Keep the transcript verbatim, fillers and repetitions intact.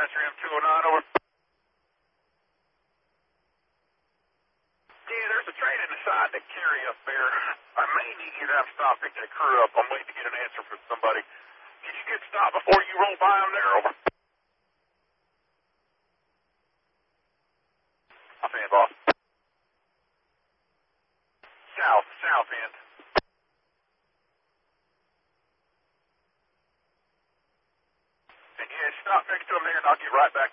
Dispatcher M two oh nine, over. Yeah, there's a train in the side that carry up there. I may need you to have stop picking the crew up. I'm waiting to get an answer from somebody. Can you get stopped before you roll by them there, over? I'm saying, boss. South, south end. And yeah, stop next to them there and I'll get right back.